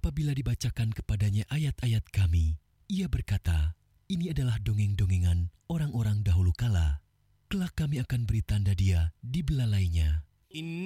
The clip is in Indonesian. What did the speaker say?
Apabila dibacakan kepadanya ayat-ayat kami, ia berkata, "Ini adalah dongeng-dongengan orang-orang dahulu kala. Kelak kami akan beri tanda dia di belalainya."